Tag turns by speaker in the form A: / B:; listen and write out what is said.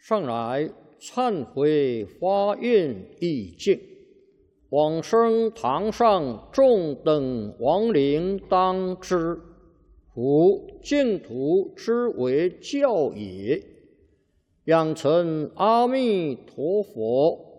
A: 上来忏悔发愿意境，往生堂上众等亡灵当知，夫净土之为教也。养成阿弥陀佛